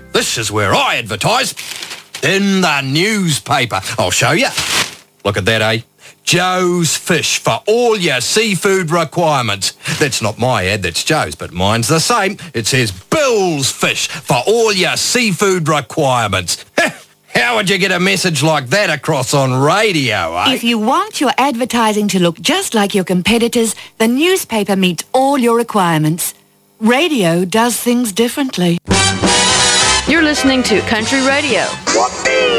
This is where I advertise. In the newspaper. I'll show you. Look at that, eh? Joe's Fish for all your seafood requirements. That's not my ad, that's Joe's, but mine's the same. It says Bill's Fish for all your seafood requirements. How would you get a message like that across on radio, eh? If you want your advertising to look just like your competitors, the newspaper meets all your requirements. Radio does things differently. You're listening to Country Radio. What